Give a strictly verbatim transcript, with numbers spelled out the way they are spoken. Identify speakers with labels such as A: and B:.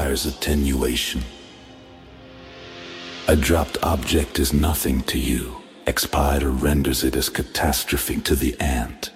A: requires attenuation. A dropped object is nothing to you. Expider renders it as catastrophe to the ant.